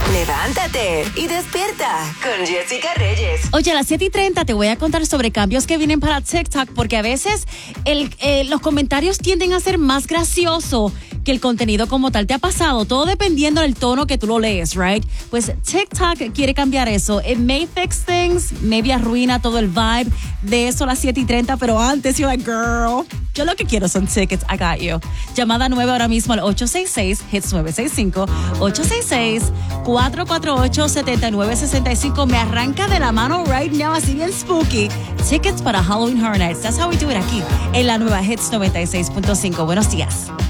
Levántate y despierta con Jessica Reyes. Oye, a las 7:30 te voy a contar sobre cambios que vienen para TikTok, porque a veces los comentarios tienden a ser más graciosos que el contenido como tal. ¿Te ha pasado? Todo dependiendo del tono que tú lo lees, right? Pues TikTok quiere cambiar eso. It may fix things, maybe arruina todo el vibe de eso a las 7:30, pero antes, you're like, girl, yo lo que quiero son tickets, I got you. Llamada 9 ahora mismo al 866-HITS-965, 866-448-7965. Me arranca de la mano right now, así bien spooky. Tickets para Halloween Horror Nights. That's how we do it aquí, en la nueva Hits 96.5. Buenos días.